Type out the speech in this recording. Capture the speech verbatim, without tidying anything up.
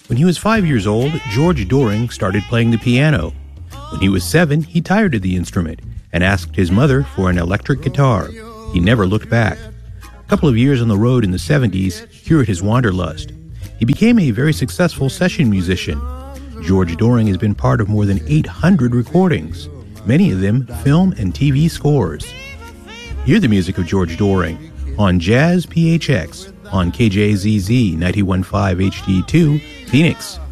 When he was five years old, George Doering started playing the piano. When he was seven, he tired of the instrument and asked his mother for an electric guitar. He never looked back. A couple of years on the road in the seventies cured his wanderlust. He became a very successful session musician. George Doering has been part of more than eight hundred recordings, many of them film and T V scores. Hear the music of George Doering on Jazz P H X on K J Z Z ninety-one point five H D two, Phoenix.